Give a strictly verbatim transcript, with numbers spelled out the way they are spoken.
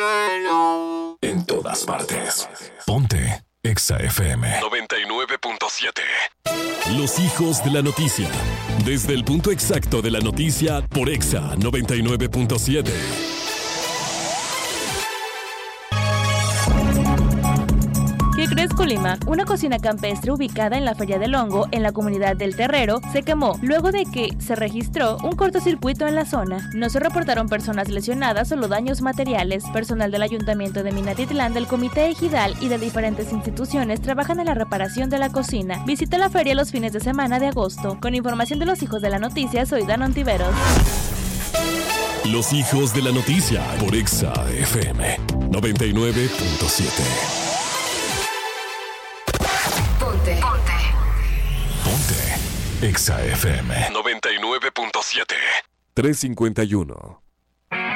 En todas partes. Ponte Exa F M noventa y nueve punto siete. Los hijos de la noticia. Desde el punto exacto de la noticia por Exa noventa y nueve punto siete. ¿Qué crees, Colima? Una cocina campestre ubicada en la Feria del Hongo, en la comunidad del Terrero, se quemó luego de que se registró un cortocircuito en la zona. No se reportaron personas lesionadas o daños materiales. Personal del Ayuntamiento de Minatitlán, del Comité Ejidal y de diferentes instituciones trabajan en la reparación de la cocina. Visita la feria los fines de semana de agosto. Con información de los hijos de la noticia, soy Dan Ontiveros. Los hijos de la noticia por Exa F M noventa y nueve punto siete. Ponte. Ponte. Ponte Exa F M noventa y nueve punto siete. tres cincuenta y uno.